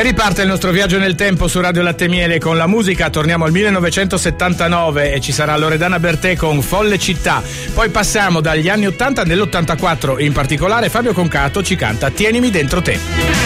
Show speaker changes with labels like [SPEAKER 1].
[SPEAKER 1] E riparte il nostro viaggio nel tempo su Radio Latte Miele con la musica. Torniamo al 1979 e ci sarà Loredana Bertè con Folle città. Poi passiamo dagli anni 80 nell'84 in particolare. Fabio Concato ci canta Tienimi dentro te.